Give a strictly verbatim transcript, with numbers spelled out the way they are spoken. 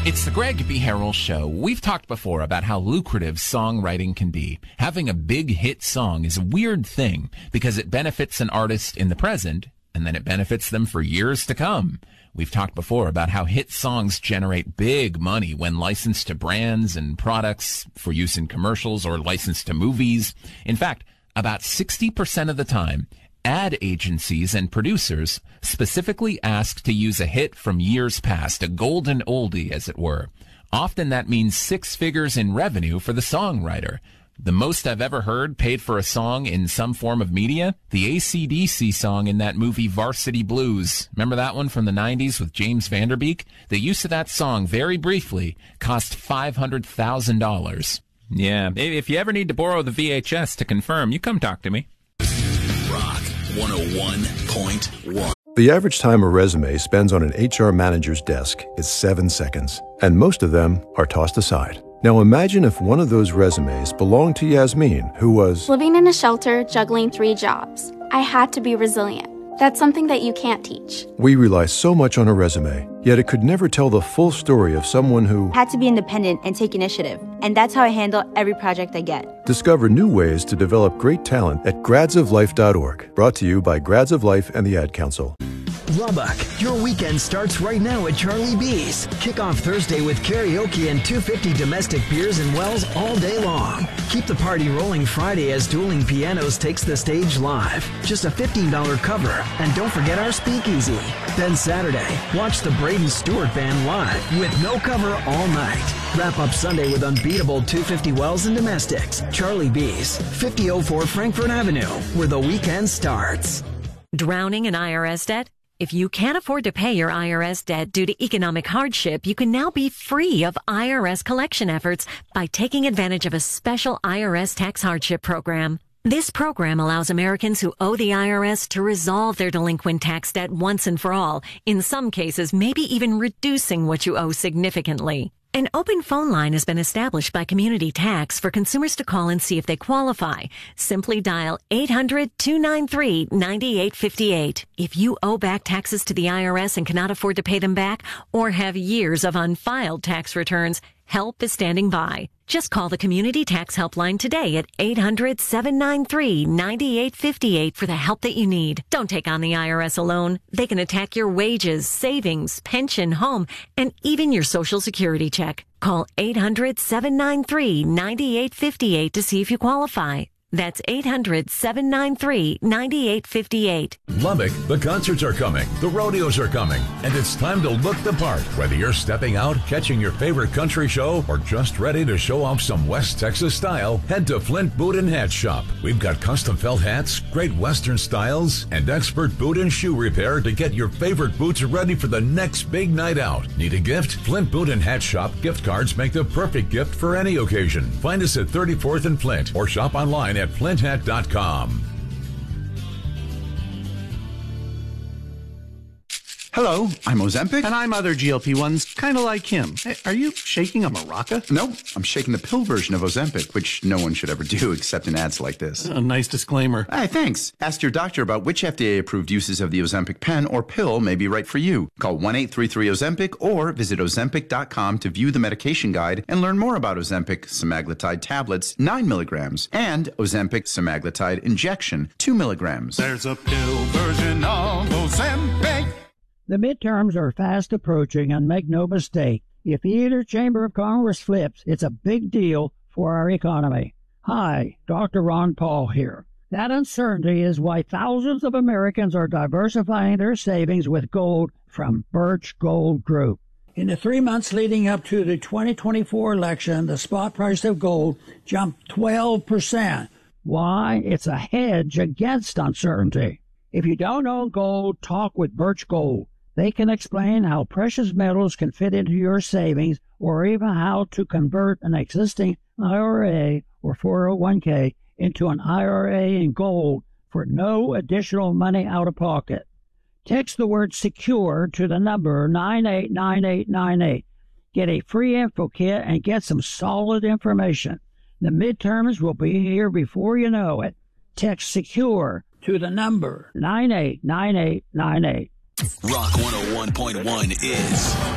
It's the Greg B. Harrell Show. We've talked before about how lucrative songwriting can be. Having a big hit song is a weird thing because it benefits an artist in the present, and then it benefits them for years to come. We've talked before about how hit songs generate big money when licensed to brands and products for use in commercials or licensed to movies. In fact, about sixty percent of the time, ad agencies and producers specifically ask to use a hit from years past, a golden oldie, as it were. Often that means six figures in revenue for the songwriter. The most I've ever heard paid for a song in some form of media? The A C D C song in that movie Varsity Blues. Remember that one from the nineties with James Van Der Beek? The use of that song, very briefly, cost five hundred thousand dollars. Yeah, if you ever need to borrow the V H S to confirm, you come talk to me. Rock one oh one point one. The average time a resume spends on an H R manager's desk is seven seconds, and most of them are tossed aside. Now imagine if one of those resumes belonged to Yasmin, who was living in a shelter, juggling three jobs. I had to be resilient. That's something that you can't teach. We rely so much on a resume, yet it could never tell the full story of someone who had to be independent and take initiative. And that's how I handle every project I get. Discover new ways to develop great talent at grads of life dot org. Brought to you by Grads of Life and the Ad Council. Lubbock, your weekend starts right now at Charlie B's. Kick off Thursday with karaoke and two hundred fifty domestic beers and wells all day long. Keep the party rolling Friday as Dueling Pianos takes the stage live. Just a fifteen dollars cover. And don't forget our speakeasy. Then Saturday, watch the Braden Stewart Band live with no cover all night. Wrap up Sunday with unbeatable two hundred fifty wells and domestics. Charlie B's, fifty oh four Frankfurt Avenue, where the weekend starts. Drowning in I R S debt? If you can't afford to pay your I R S debt due to economic hardship, you can now be free of I R S collection efforts by taking advantage of a special I R S tax hardship program. This program allows Americans who owe the I R S to resolve their delinquent tax debt once and for all, in some cases maybe even reducing what you owe significantly. An open phone line has been established by Community Tax for consumers to call and see if they qualify. Simply dial eight hundred, two nine three, nine eight five eight. If you owe back taxes to the I R S and cannot afford to pay them back, or have years of unfiled tax returns, help is standing by. Just call the Community Tax Helpline today at eight hundred, seven nine three, nine eight five eight for the help that you need. Don't take on the I R S alone. They can attack your wages, savings, pension, home, and even your Social Security check. Call eight hundred, seven nine three, nine eight five eight to see if you qualify. That's eight hundred, seven nine three, nine eight five eight. Lubbock, the concerts are coming, the rodeos are coming, and it's time to look the part. Whether you're stepping out, catching your favorite country show, or just ready to show off some West Texas style, head to Flint Boot and Hat Shop. We've got custom felt hats, great Western styles, and expert boot and shoe repair to get your favorite boots ready for the next big night out. Need a gift? Flint Boot and Hat Shop gift cards make the perfect gift for any occasion. Find us at thirty-fourth and Flint or shop online at flint hat dot com. Hello, I'm Ozempic. And I'm other G L P ones, kind of like him. Hey, are you shaking a maraca? No, I'm shaking the pill version of Ozempic, which no one should ever do except in ads like this. A nice disclaimer. Hey, thanks. Ask your doctor about which F D A-approved uses of the Ozempic pen or pill may be right for you. Call one eight three three Ozempic or visit ozempic dot com to view the medication guide and learn more about Ozempic semaglutide tablets, nine milligrams, and Ozempic semaglutide injection, two milligrams. There's a pill version of Ozempic. The midterms are fast approaching, and make no mistake, if either chamber of Congress flips, it's a big deal for our economy. Hi, Doctor Ron Paul here. That uncertainty is why thousands of Americans are diversifying their savings with gold from Birch Gold Group. In the three months leading up to the twenty twenty-four election, the spot price of gold jumped twelve percent. Why? It's a hedge against uncertainty. If you don't own gold, talk with Birch Gold. They can explain how precious metals can fit into your savings, or even how to convert an existing I R A or four oh one k into an I R A in gold for no additional money out of pocket. Text the word SECURE to the number nine eight nine eight nine eight. Get a free info kit and get some solid information. The midterms will be here before you know it. Text SECURE to the number nine eight nine eight nine eight. Rock one oh one point one is